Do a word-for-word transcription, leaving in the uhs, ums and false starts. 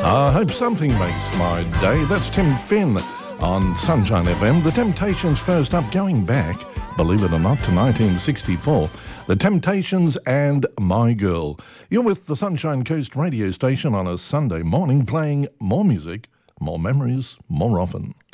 I hope something makes my day. That's Tim Finn on Sunshine F M. The Temptations first up, going back, believe it or not, to nineteen sixty-four. The Temptations and My Girl. You're with the Sunshine Coast radio station on a Sunday morning, playing more music, more memories, more often.